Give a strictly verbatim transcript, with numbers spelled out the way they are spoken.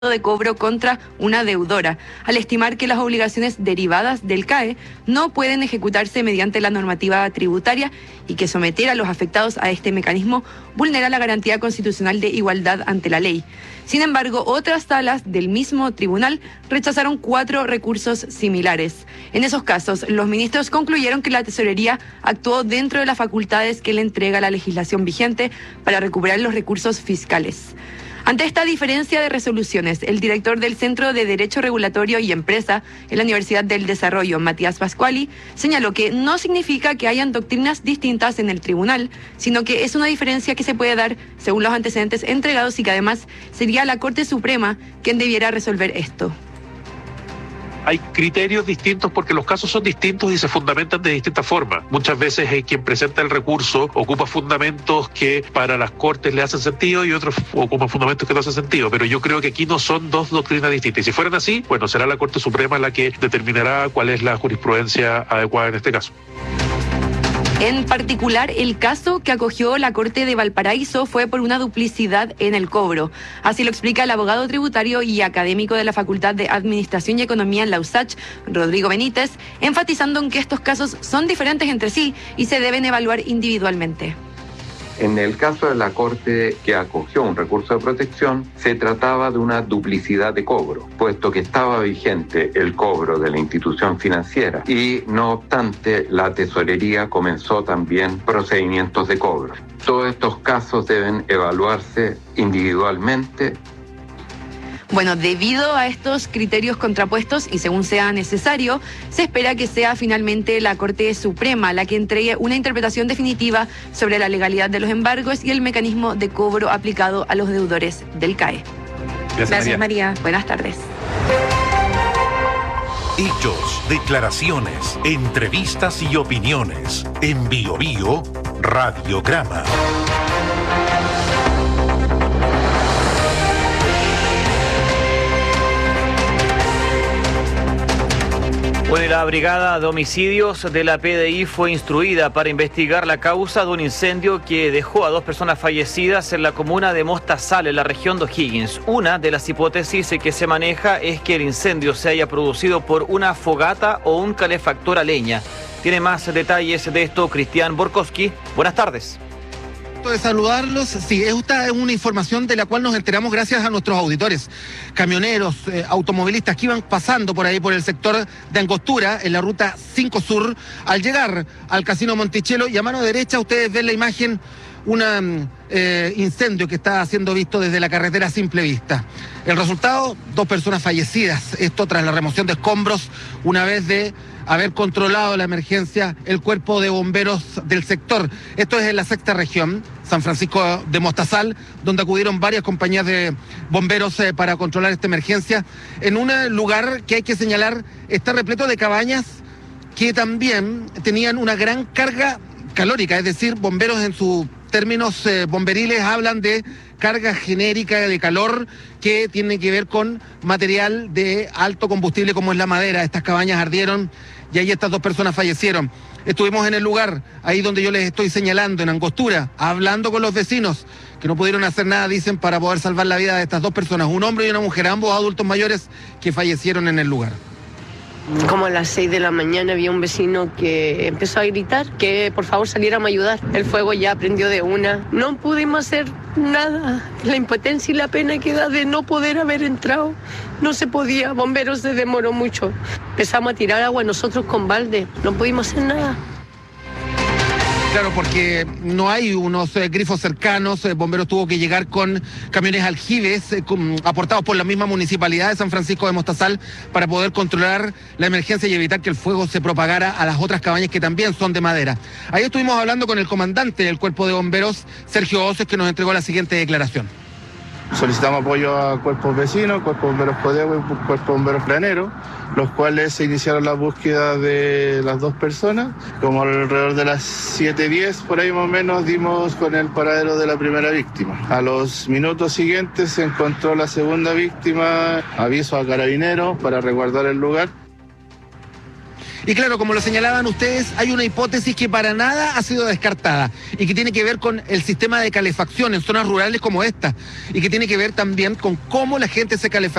de cobro contra una deudora, al estimar que las obligaciones derivadas del C A E no pueden ejecutarse mediante la normativa tributaria y que someter a los afectados a este mecanismo vulnera la garantía constitucional de igualdad ante la ley. Sin embargo, otras salas del mismo tribunal rechazaron cuatro recursos similares. En esos casos, los ministros concluyeron que la tesorería actuó dentro de las facultades que le entrega la legislación vigente para recuperar los recursos fiscales. Ante esta diferencia de resoluciones, el director del Centro de Derecho Regulatorio y Empresa en la Universidad del Desarrollo, Matías Pascuali, señaló que no significa que hayan doctrinas distintas en el tribunal, sino que es una diferencia que se puede dar según los antecedentes entregados y que además sería la Corte Suprema quien debiera resolver esto. Hay criterios distintos porque los casos son distintos y se fundamentan de distintas formas. Muchas veces eh, quien presenta el recurso ocupa fundamentos que para las cortes le hacen sentido y otros ocupan fundamentos que no hacen sentido, pero yo creo que aquí no son dos doctrinas distintas. Y si fueran así, bueno, será la Corte Suprema la que determinará cuál es la jurisprudencia adecuada en este caso. En particular, el caso que acogió la Corte de Valparaíso fue por una duplicidad en el cobro. Así lo explica el abogado tributario y académico de la Facultad de Administración y Economía en la U S A C H, Rodrigo Benítez, enfatizando en que estos casos son diferentes entre sí y se deben evaluar individualmente. En el caso de la Corte que acogió un recurso de protección, se trataba de una duplicidad de cobro, puesto que estaba vigente el cobro de la institución financiera y, no obstante, la tesorería comenzó también procedimientos de cobro. Todos estos casos deben evaluarse individualmente. Bueno, debido a estos criterios contrapuestos y según sea necesario, se espera que sea finalmente la Corte Suprema la que entregue una interpretación definitiva sobre la legalidad de los embargos y el mecanismo de cobro aplicado a los deudores del C A E. Gracias, Gracias María. María. Buenas tardes. Hechos, declaraciones, entrevistas y opiniones. En Bio Bio, Radiograma. Bueno, la Brigada de Homicidios de la P D I fue instruida para investigar la causa de un incendio que dejó a dos personas fallecidas en la comuna de Mostazal, en la región de O'Higgins. Una de las hipótesis que se maneja es que el incendio se haya producido por una fogata o un calefactor a leña. Tiene más detalles de esto Cristian Borkowski. Buenas tardes. De saludarlos, sí, esta es una información de la cual nos enteramos gracias a nuestros auditores, camioneros, eh, automovilistas que iban pasando por ahí por el sector de Angostura, en la ruta cinco Sur, al llegar al Casino Monticello, y a mano derecha ustedes ven la imagen, un eh, incendio que está siendo visto desde la carretera a simple vista. El resultado, dos personas fallecidas, esto tras la remoción de escombros, una vez de haber controlado la emergencia el cuerpo de bomberos del sector. Esto es en la sexta región, San Francisco de Mostazal, donde acudieron varias compañías de bomberos eh, para controlar esta emergencia, en un lugar que hay que señalar está repleto de cabañas que también tenían una gran carga calórica, es decir, bomberos en sus términos eh, bomberiles hablan de carga genérica de calor que tiene que ver con material de alto combustible como es la madera. Estas cabañas ardieron y ahí estas dos personas fallecieron. Estuvimos en el lugar, ahí donde yo les estoy señalando, en Angostura, hablando con los vecinos que no pudieron hacer nada, dicen, para poder salvar la vida de estas dos personas, un hombre y una mujer, ambos adultos mayores que fallecieron en el lugar. Como a las seis de la mañana había un vecino que empezó a gritar que por favor saliéramos a ayudar. El fuego ya prendió de una. No pudimos hacer nada. La impotencia y la pena que da de no poder haber entrado. No se podía. Bomberos se demoró mucho. Empezamos a tirar agua nosotros con balde. No pudimos hacer nada. Claro, porque no hay unos eh, grifos cercanos. Eh, Bomberos tuvo que llegar con camiones aljibes eh, con, aportados por la misma municipalidad de San Francisco de Mostazal para poder controlar la emergencia y evitar que el fuego se propagara a las otras cabañas que también son de madera. Ahí estuvimos hablando con el comandante del Cuerpo de Bomberos, Sergio Oces, que nos entregó la siguiente declaración. Solicitamos apoyo a cuerpos vecinos, cuerpo bomberos Codehuel y cuerpo bomberos Granero, los cuales se iniciaron la búsqueda de las dos personas. Como alrededor de las siete diez, por ahí más o menos, dimos con el paradero de la primera víctima. A los minutos siguientes se encontró la segunda víctima, aviso a carabineros para resguardar el lugar. Y claro, como lo señalaban ustedes, hay una hipótesis que para nada ha sido descartada y que tiene que ver con el sistema de calefacción en zonas rurales como esta y que tiene que ver también con cómo la gente se calefacciona